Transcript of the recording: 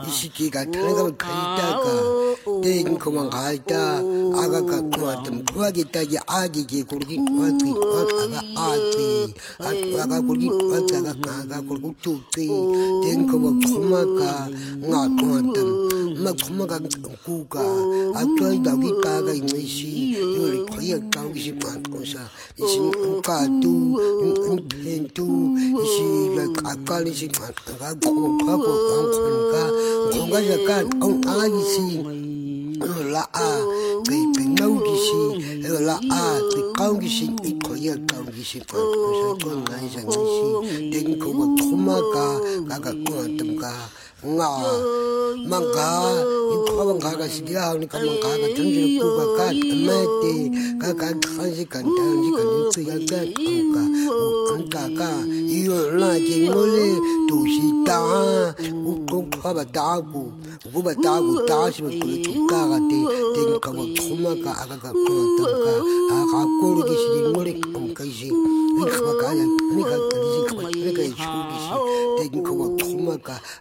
시기가 타나가 가있다가 땡그만 가있다 아가가 그만큼 구하겠다기 아기기 고르기 구하기 아가 아기 아가 고르기 구하다가 아가 고르고 뚝기 땡그만 구마가 나 그만큼 막 구마가 구가 아까이 나기 까가 있는시 이걸 거의 까기 싶은 거사 이신 까도 펜도 이시 아까리 싶은 거가 고하고 그러니까 뭔가 약간 아기시 là cái nấu cái gì là cái cao cái gì ít có gì cao cái gì phải con này rằng cái gì đến không có thoma cả con tâm cả ngà mang cả những khoa bằng cả cái gì đó những cái mang cả cái chân chỉ có cả mẹ thì cái gì cần đang gì cần những cái cả yêu là cái mối tu sĩ ta cũng khoa bằng ta cũng bà ta xem cái cả cái thì không có thoma cả 아가가 그렇다가 아가 꼬르기 시기 머리 엉까지 니가 가야 니가 그러지 그러니까 죽이시 대긴 그거 토마가